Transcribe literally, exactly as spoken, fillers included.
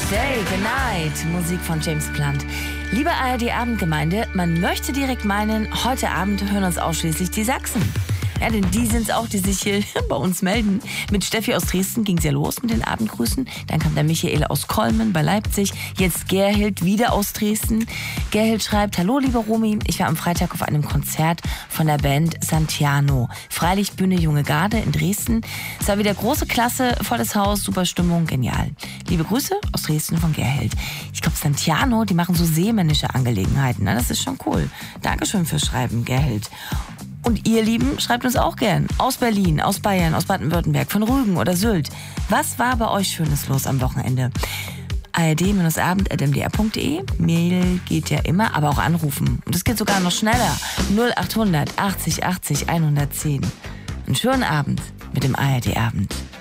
Stay the Night, Musik von James Blunt. Liebe A R D-Abendgemeinde, man möchte direkt meinen, heute Abend hören uns ausschließlich die Sachsen. Ja, denn die sind's auch, die sich hier bei uns melden. Mit Steffi aus Dresden ging's ja los mit den Abendgrüßen. Dann kam der Michael aus Kolmen bei Leipzig. Jetzt Gerhild wieder aus Dresden. Gerhild schreibt: Hallo, lieber Romy. Ich war am Freitag auf einem Konzert von der Band Santiano. Freilichtbühne Junge Garde in Dresden. Es war wieder große Klasse, volles Haus, super Stimmung, genial. Liebe Grüße aus Dresden von Gerhild. Ich glaube, Santiano, die machen so seemännische Angelegenheiten. Das ist schon cool. Dankeschön fürs Schreiben, Gerhild. Und ihr Lieben, schreibt uns auch gern. Aus Berlin, aus Bayern, aus Baden-Württemberg, von Rügen oder Sylt. Was war bei euch Schönes los am Wochenende? A R D-abend at m d r punkt d e. Mail geht ja immer, aber auch anrufen. Und es geht sogar noch schneller. null acht hundert achtzig achtzig hundertzehn. Einen schönen Abend mit dem A R D-Abend.